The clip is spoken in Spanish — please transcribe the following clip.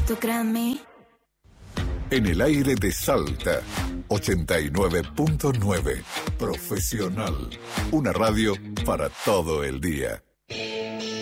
¿Tú crees en mí? En el aire de Salta, 89.9. Profesional. Una radio para todo el día.